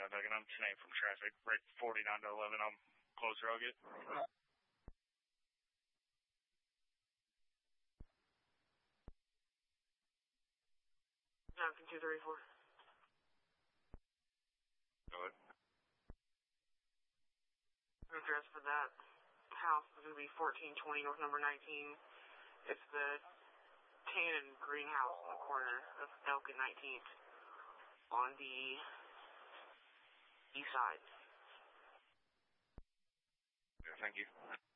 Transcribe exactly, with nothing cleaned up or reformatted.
John Duggan. I'm ten eight from traffic, right forty-nine to eleven on Close Rugged. Johnson two thirty-four. Go ahead. Address for that house is going to be fourteen twenty North number nineteen. It's the tan and green house on the corner of Elk and nineteenth on the east side. Yeah, thank you.